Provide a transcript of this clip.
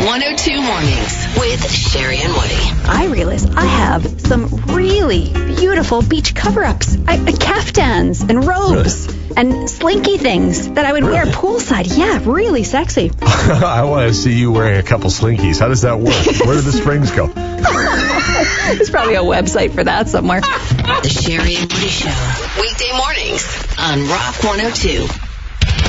102 Mornings with Sherry and Woody. I realize I have some really beautiful beach cover-ups, caftans and robes and slinky things that I would wear poolside. Yeah, really sexy. I want to see you wearing a couple slinkies. How does that work? Where do the springs go? There's probably a website for that somewhere. The Sherry and Woody Show. Weekday mornings on Rock 102.